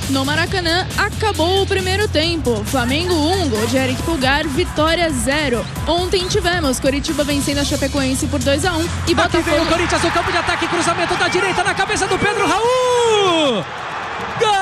No Maracanã, acabou o primeiro tempo. Flamengo 1, gol de Eric Pulgar, Vitória 0. Ontem tivemos Coritiba vencendo a Chapecoense por 2-1 e Botafogo... Aqui vem o Corinthians no campo de ataque, cruzamento da direita na cabeça do Pedro Raul! Gol!